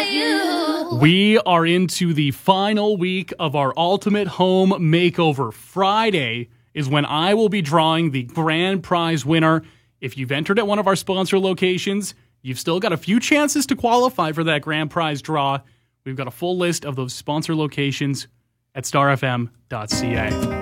We are into the final week of our Ultimate Home Makeover. Friday is when I will be drawing the grand prize winner. If you've entered at one of our sponsor locations, you've still got a few chances to qualify for that grand prize draw. We've got a full list of those sponsor locations at starfm.ca.